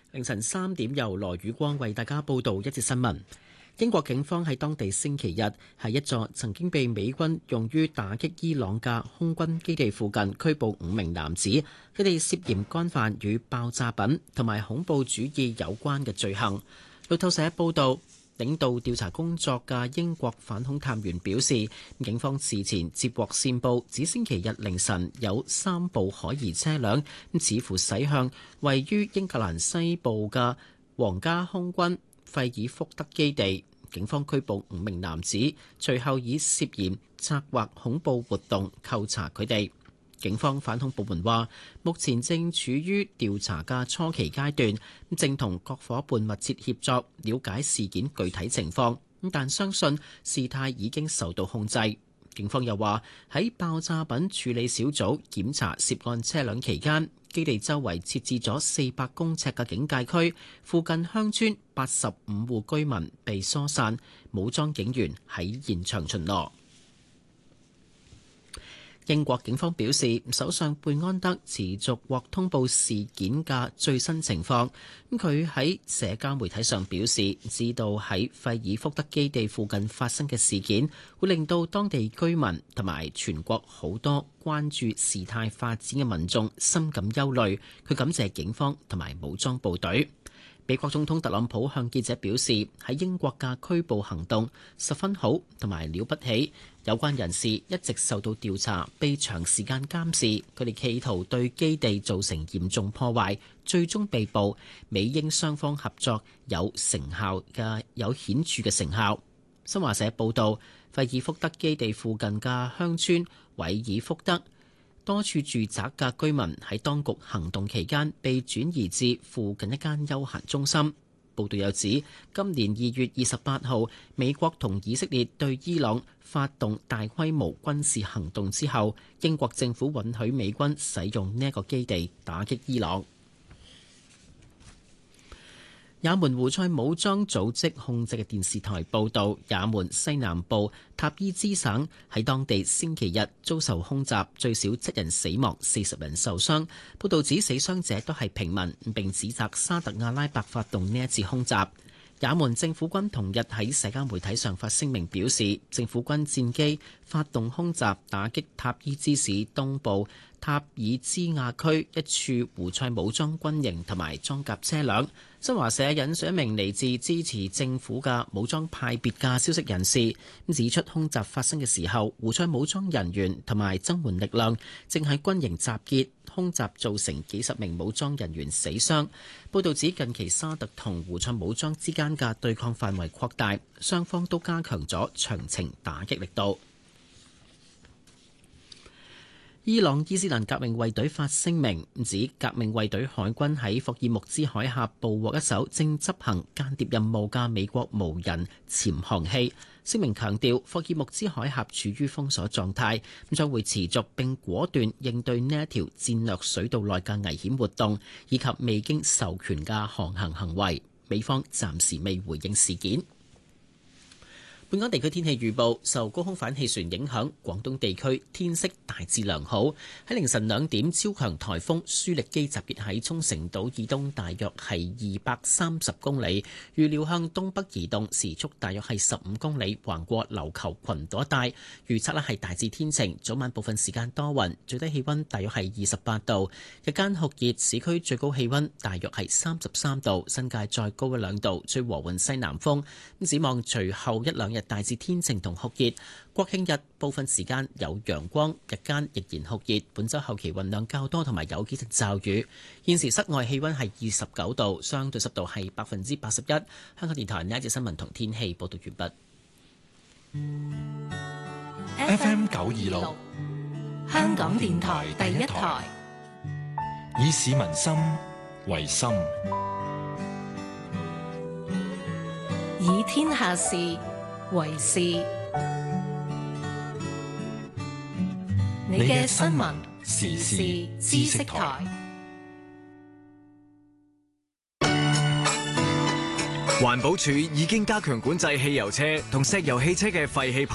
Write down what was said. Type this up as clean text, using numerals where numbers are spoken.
凌晨3點，由羅宇光為大家報道一節新聞。英國警方喺當地星期日喺一座曾經被美軍用於打擊伊朗嘅空軍基地附近拘捕5名男子，佢哋涉嫌干犯與爆炸品同埋恐怖主義有關嘅罪行。路透社報道，領導調查工作嘅英國反恐探員表示，警方事前接獲線報，指星期日凌晨有3部可疑車輛似乎駛向位於英格蘭西部嘅皇家空軍費爾福德基地。警方拘捕5名男子，隨後以涉嫌策劃恐怖活動扣查佢哋。警方反恐部門話，目前正處於調查嘅初期階段，正同各夥伴密切協作，了解事件具體情況，但相信事態已經受到控制。警方又話，喺爆炸品處理小組檢查涉案車輛期間，基地周圍設置咗400公尺嘅警戒區，附近鄉村85戶居民被疏散，武裝警員喺現場巡邏。英國警方表示，首相貝安德持續獲通報事件嘅最新情況。佢喺社交媒體上表示，知道喺費爾福德基地附近發生嘅事件，會令到當地居民同埋全國好多關注事態發展嘅民眾深感憂慮。佢感謝警方同埋武裝部隊。美國總統特朗普向記者表示，喺英國嘅拘捕行動十分好同埋了不起，有關人士一直受到調查，被長時間監視，佢哋企圖對基地造成嚴重破壞，最終被捕。美英雙方合作有顯著嘅成效。新華社報道，費爾福德基地附近嘅鄉村韋爾福德，多處住宅嘅居民喺當局行動期間被轉移至附近一間休閒中心。報道又指，今年2月28號，美國同以色列對伊朗發動大規模軍事行動之後，英國政府允許美軍使用呢一個基地打擊伊朗。也門胡塞武裝組織控制嘅電視台報導，也門西南部塔伊茲省喺當地星期日遭受空襲，最少7人死亡，40人受傷。報導指死傷者都係平民，並指責沙特阿拉伯發動呢一次空襲。也門政府軍同日喺社交媒體上發聲明表示，政府軍戰機發動空襲，打擊塔伊茲市東部塔爾茲亞區一處胡塞武裝軍營同埋裝甲車輛。新華社引述一名嚟自支持政府嘅武裝派別嘅消息人士，指出空襲發生嘅時候，胡塞武裝人員同埋增援力量正喺軍營集結，空襲造成幾十名武裝人員死傷。報導指近期沙特同胡塞武裝之間嘅對抗範圍擴大，雙方都加強咗長程打擊力度。伊朗伊斯蘭革命衛隊發聲明，指革命衛隊海軍喺霍爾木茲海峽捕獲一艘正執行間諜任務嘅美國無人潛航器。聲明強調，霍爾木茲海峽處於封鎖狀態，將會持續並果斷應對呢一條戰略水道內嘅危險活動，以及未經授權嘅航行行為。美方暫時未回應事件。本港地區天氣預報，受高空反氣旋影響，廣東地區天色大致良好。喺凌晨2點，超強颱風舒力基集結喺沖繩島以東，大約係230公里，預料向東北移動，時速大約係15公里，橫過琉球群島一帶。預測係大致天晴，早晚部分時間多雲，最低氣温大約係28度，日間酷熱，市區最高氣温大約係33度，新界再高1-2度，吹和緩西南風。展望隨後1-2日大致天晴同酷熱，國慶日部分時間有陽光，日間仍然酷熱。本週後期雲量較多，同埋有幾陣驟雨。現時室外氣溫係29度，相對濕度係81%。香港電台呢一節新聞同天氣報道完畢。FM 926，香港電台第一台，以市民心為心， 以天下事為事。你嘅新聞時事知識台。 環保署已經加強管制汽油車同石油汽車嘅廢氣排